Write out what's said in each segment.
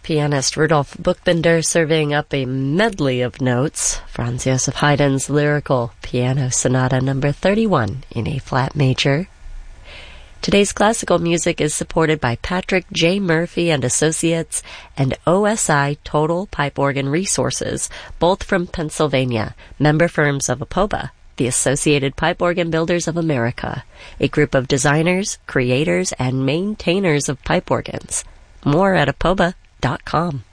Pianist Rudolf Buchbinder serving up a medley of notes. Franz Joseph Haydn's lyrical Piano Sonata number 31 in A-flat major. Today's classical music is supported by Patrick J. Murphy and Associates and OSI Total Pipe Organ Resources, both from Pennsylvania, member firms of APOBA, the Associated Pipe Organ Builders of America, a group of designers, creators, and maintainers of pipe organs. More at apoba.com.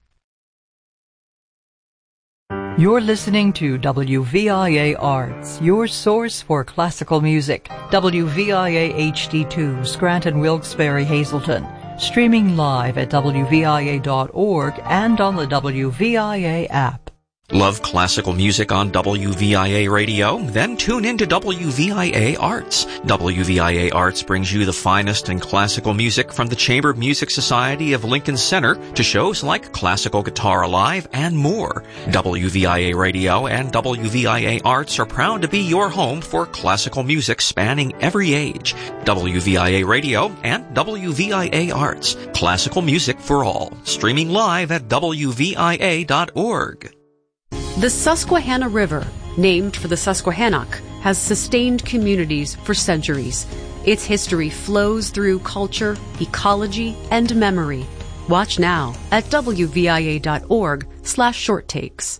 You're listening to WVIA Arts, your source for classical music. WVIA HD2, Scranton, Wilkes-Barre, Hazleton. Streaming live at WVIA.org and on the WVIA app. Love classical music on WVIA Radio? Then tune in to WVIA Arts. WVIA Arts brings you the finest in classical music from the Chamber Music Society of Lincoln Center to shows like Classical Guitar Alive and more. WVIA Radio and WVIA Arts are proud to be your home for classical music spanning every age. WVIA Radio and WVIA Arts. Classical music for all. Streaming live at WVIA.org. The Susquehanna River, named for the Susquehannock, has sustained communities for centuries. Its history flows through culture, ecology, and memory. Watch now at wvia.org/shorttakes.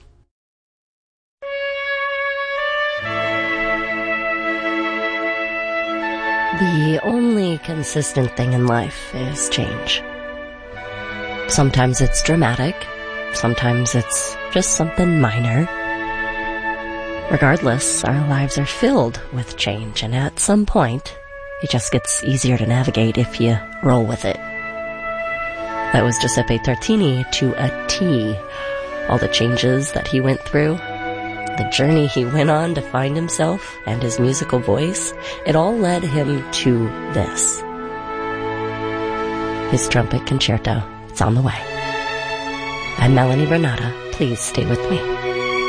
The only consistent thing in life is change. Sometimes it's dramatic. Sometimes it's just something minor. Regardless, our lives are filled with change, and at some point, it just gets easier to navigate if you roll with it. That was Giuseppe Tartini to a T. All the changes that he went through, the journey he went on to find himself and his musical voice, it all led him to this. His trumpet concerto. It's on the way. I'm Melanie Renata. Please stay with me.